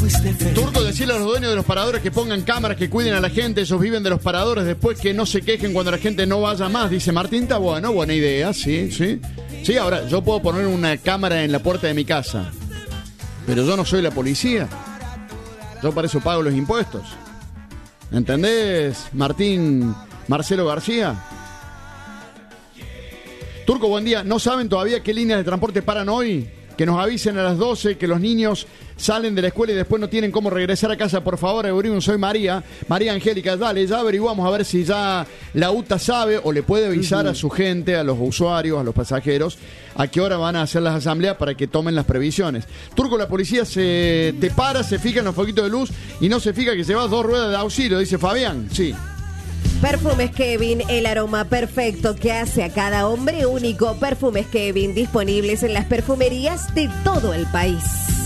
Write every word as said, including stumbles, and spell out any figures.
fuiste feliz. Turco, decirle a los dueños de los paradores que pongan cámaras, que cuiden a la gente. Ellos viven de los paradores, después que no se quejen cuando la gente no vaya más. Dice Martín, está bueno, buena idea, sí, sí. Sí, ahora, yo puedo poner una cámara en la puerta de mi casa, pero yo no soy la policía. Yo para eso pago los impuestos. ¿Entendés, Martín Marcelo García? Turco, buen día. ¿No saben todavía qué líneas de transporte paran hoy? Que nos avisen a las doce, que los niños salen de la escuela y después no tienen cómo regresar a casa. Por favor, averigüen. Soy María, María Angélica. Dale, ya averiguamos a ver si ya la U T A sabe o le puede avisar uh-huh. a su gente, a los usuarios, a los pasajeros, a qué hora van a hacer las asambleas para que tomen las previsiones. Turco, la policía se te para, se fija en los foquitos de luz y no se fija que llevas dos ruedas de auxilio, dice Fabián. Sí. Perfumes Kevin, el aroma perfecto que hace a cada hombre único. Perfumes Kevin, disponibles en las perfumerías de todo el país.